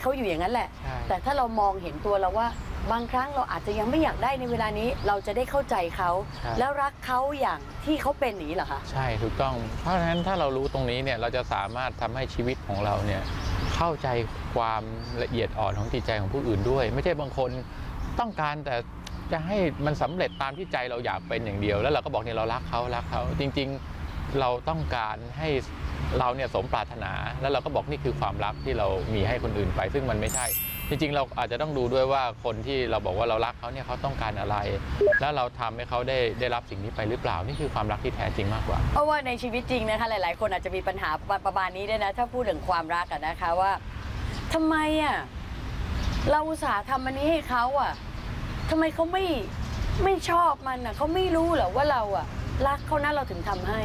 เขาอยู่อย่างนั้นแหละแต่ถ้าเรามองเห็นตัวเราว่าบางครั้งเราอาจจะยังไม่อยากได้ในเวลานี้เราจะได้เข้าใจเขาแล้วรักเขาอย่างที่เขาเป็นอย่างนี้เหรอคะใช่ถูกต้องเพราะฉะนั้นถ้าเรารู้ตรงนี้เนี่ยเราจะสามารถทำให้ชีวิตของเราเนี่ยเข้าใจความละเอียดอ่อนของจิตใจของผู้อื่นด้วยไม่ใช่บางคนต้องการแต่จะให้มันสำเร็จตามที่ใจเราอยากเป็นอย่างเดียวแล้วเราก็บอกเนี่ยเรารักเขาจริงๆเราต้องการให้เราเนี่ยสมปรารถนาแล้วเราก็บอกนี่คือความรักที่เรามีให้คนอื่นไปซึ่งมันไม่ใช่จริงๆเราอาจจะต้องดูด้วยว่าคนที่เราบอกว่าเรารักเขาเนี่ยเขาต้องการอะไรแล้วเราทำให้เขาได้รับสิ่งนี้ไปหรือเปล่านี่คือความรักที่แท้จริงมากกว่าเพราะว่าในชีวิตจริงนะคะหลายๆคนอาจจะมีปัญหาประมาณนี้ด้วยนะถ้าพูดถึงความรักอะนะคะว่าทำไมอะเราอุตส่าห์ทำอันนี้ให้เขาอะทำไมเขาไม่ชอบมันอะเขาไม่รู้เหรอว่าเราอะรักเขานะเราถึงทำให้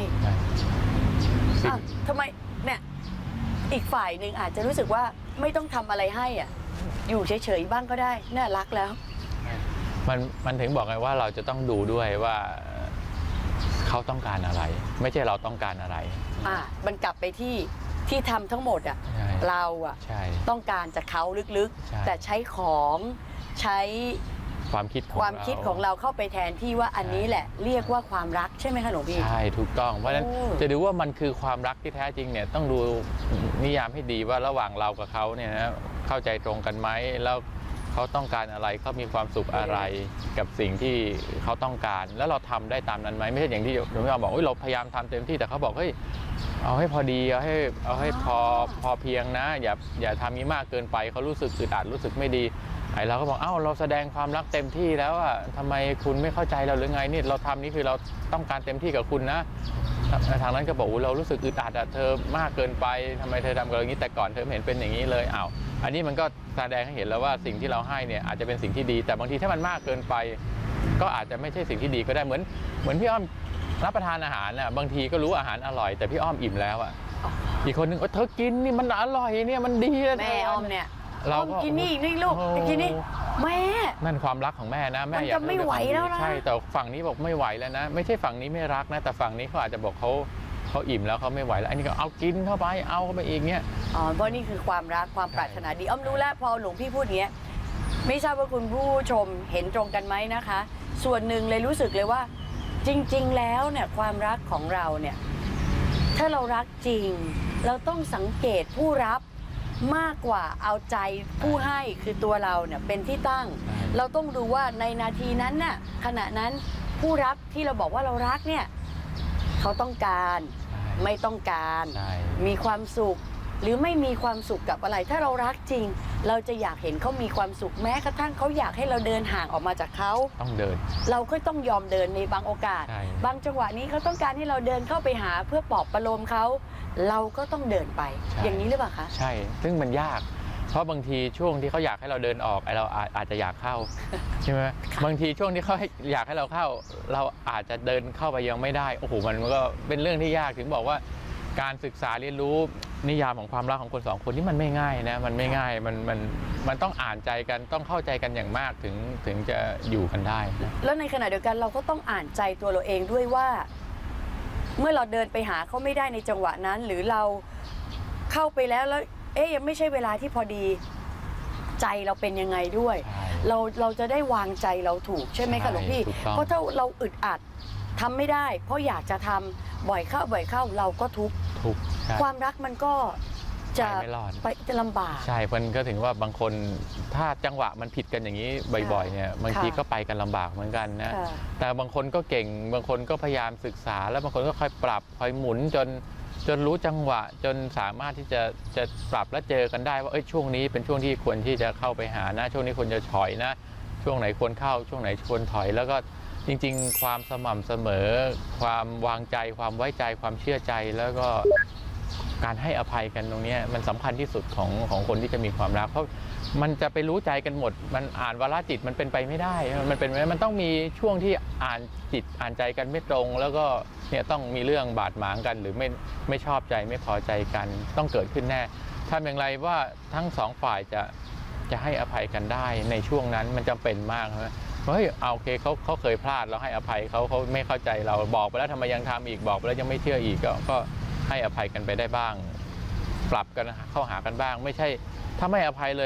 ทำไมเนี่ยอีกฝ่ายหนึ่งอาจจะรู้สึกว่าไม่ต้องทำอะไรให้อ่ะอยู่เฉยๆบ้างก็ได้น่ารักแล้วมันถึงบอกไงว่าเราจะต้องดูด้วยว่าเขาต้องการอะไรไม่ใช่เราต้องการอะไรมันกลับไปที่ทำทั้งหมดอ่ะเราอ่ะต้องการจากเขาลึกๆแต่ใช้ของใช้ความคิดของเราเข้าไปแทนที่ว่าอันนี้แหละเรียกว่าความรักใช่ไหมคะหลวงพี่ใช่ถูกต้องเพราะฉะนั้นจะดูว่ามันคือความรักที่แท้จริงเนี่ยต้องดูนิยามให้ดีว่าระหว่างเรากับเขาเนี่ยนะเข้าใจตรงกันไหมแล้วเขาต้องการอะไรเขามีความสุขอะไรกับสิ่งที่เขาต้องการแล้วเราทำได้ตามนั้นไหมไม่ใช่อย่างที่หลวงพี่บอกเราพยายามทำเต็มที่แต่เขาบอกเฮ้ยเอาให้พอดีเอาให้พอเพียงนะอย่าทำนี้มากเกินไปเขารู้สึกอึดอัดรู้สึกไม่ดีเราก็บอกเราแสดงความรักเต็มที่แล้วอ่ะทำไมคุณไม่เข้าใจเราหรือไงนี่เราทำนี่คือเราต้องการเต็มที่กับคุณนะทางนั้นก็บอกเรารู้สึกอึดอัดเธอมากเกินไปทำไมเธอทำกับเราอย่างนี้แต่ก่อนเธอไม่เห็นเป็นอย่างนี้เลยอันนี้มันก็แสดงให้เห็นแล้วว่าสิ่งที่เราให้เนี่ยอาจจะเป็นสิ่งที่ดีแต่บางทีถ้ามันมากเกินไปก็อาจจะไม่ใช่สิ่งที่ดีก็ได้เหมือนพี่อ้อมรับประทานอาหารน่ะบางทีก็รู้อาหารอร่อยแต่พี่อ้อมอิ่มแล้วอ่ะอีกคนนึงเธอกินนี่มันอร่อยเนี่ยมันดีแม่อ้อมเนี่ยเราก็กินนี่ลูกกินนี่แม่นั่นความรักของแม่นะแม่อยากไม่ไหวแล้วนะใช่แต่ฝั่งนี้บอกไม่ไหวแล้วนะไม่ใช่ฝั่งนี้ไม่รักนะแต่ฝั่งนี้เขาอาจจะบอกเขาอิ่มแล้วเขาไม่ไหวแล้วอันนี้ก็เอากินเข้าไปเอาเข้าไปอีกเนี่ยเพราะนี่คือความรักความปรารถนาดีอ้อมรู้แล้วพอหลวงพี่พูดอย่างเงี้ยไม่ทราบว่าคุณผู้ชมเห็นตรงกันไหมนะคะส่วนหนึ่งเลยรู้สึกเลยว่าจริงๆแล้วเนี่ยความรักของเราเนี่ยถ้าเรารักจริงเราต้องสังเกตผู้รับมากกว่าเอาใจผู้ให้คือตัวเราเนี่ยเป็นที่ตั้งเราต้องดูว่าในนาทีนั้นน่ะขณะนั้นผู้รับที่เราบอกว่าเรารักเนี่ยเขาต้องการไม่ต้องการมีความสุขหรือไม่มีความสุขกับอะไรถ้าเรารักจริงเราจะอยากเห็นเขามีความสุขแม้กระทั่งเขาอยากให้เราเดินห่างออกมาจากเขาต้องเดินเราก็ต้องยอมเดินในบางโอกาสบางจังหวะนี้เขาต้องการให้เราเดินเข้าไปหาเพื่อปลอบประโลมเขาเราก็ต้องเดินไปอย่างนี้หรือเปล่าคะใช่ซึ่งมันยากเพราะบางทีช่วงที่เขาอยากให้เราเดินออกเราอาจจะอยากเข้าใช่ไหมบางทีช่วงที่เขาอยากให้เราเข้าเราอาจจะเดินเข้าไปยังไม่ได้โอ้โหมันก็เป็นเรื่องที่ยากถึงบอกว่าการศึกษาเรียนรู้นิยามของความรักของคนสองคนนี่มันไม่ง่ายนะมันไม่ง่ายมันต้องอ่านใจกันต้องเข้าใจกันอย่างมากถึงจะอยู่กันได้นะแล้วในขณะเดียวกันเราก็ต้องอ่านใจตัวเราเองด้วยว่าเมื่อเราเดินไปหาเขาไม่ได้ในจังหวะนั้นหรือเราเข้าไปแล้วยังไม่ใช่เวลาที่พอดีใจเราเป็นยังไงด้วยเราจะได้วางใจเราถูกใช่ไหมคะหลวงพี่เพราะถ้าเราอึดอัดทำไม่ได้เพราะอยากจะทำบ่อยเข้าเราก็ทุกข์ความรักมันก็จะลำบากใช่มันก็ถึงว่าบางคนถ้าจังหวะมันผิดกันอย่างนี้บ่อยๆเนี่ยบางทีก็ไปกันลำบากเหมือนกันนะแต่บางคนก็เก่งบางคนก็พยายามศึกษาแล้วบางคนก็ค่อยปรับค่อยหมุนจนรู้จังหวะจนสามารถที่จะปรับและเจอกันได้ว่าช่วงนี้เป็นช่วงที่ควรที่จะเข้าไปหานะช่วงนี้ควรจะถอยนะช่วงไหนควรเข้าช่วงไหนควรถอยแล้วก็จริงๆความสม่ำเสมอความวางใจความไว้ใจความเชื่อใจแล้วก็การให้อภัยกันตรงนี้มันสำคัญที่สุดของคนที่จะมีความรักเพราะมันจะไปรู้ใจกันหมดมันอ่านวาระจิตมันเป็นไปไม่ได้มันต้องมีช่วงที่อ่านจิตอ่านใจกันไม่ตรงแล้วก็เนี่ยต้องมีเรื่องบาดหมางกันหรือไม่ชอบใจไม่พอใจกันต้องเกิดขึ้นแน่ทำอย่างไรว่าทั้งสองฝ่ายจะให้อภัยกันได้ในช่วงนั้นมันจำเป็นมากนะเฮ้ยโอเคเขาเคยพลาดเราให้อภัยเขาไม่เข้าใจเราบอกไปแล้วทำไมยังทำอีกบอกไปแล้วยังไม่เชื่ออีกก็ให้อภัยกันไปได้บ้างปรับกันเข้าหากันบ้างไม่ใช่ถ้าไม่อภัยเลย